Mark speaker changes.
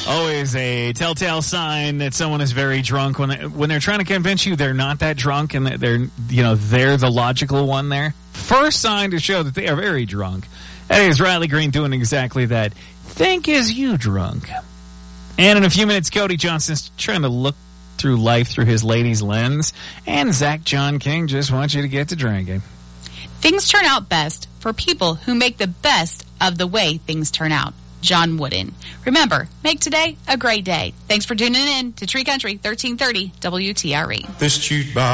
Speaker 1: Always a telltale sign that someone is very drunk when they're trying to convince you they're not that drunk and that they're the logical one there. First sign to show that they are very drunk. That is Riley Green doing exactly that. Think is you drunk. And in a few minutes, Cody Johnson's trying to look through life through his lady's lens. And Zach John King just wants you to get to drinking.
Speaker 2: Things turn out best for people who make the best of the way things turn out. John Wooden. Remember, make today a great day. Thanks for tuning in to Tree Country 1330 WTRE.
Speaker 3: This jukebox